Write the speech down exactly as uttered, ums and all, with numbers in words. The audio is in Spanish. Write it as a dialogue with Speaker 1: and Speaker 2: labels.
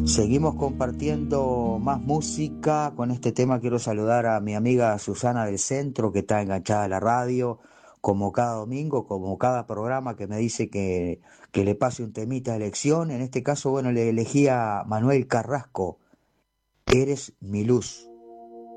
Speaker 1: Seguimos compartiendo más música. Con este tema quiero saludar a mi amiga Susana del Centro, que está enganchada a la radio, como cada domingo, como cada programa, que me dice que, que le pase un temita de elección. En este caso, bueno, le elegí a Manuel Carrasco, Eres mi luz.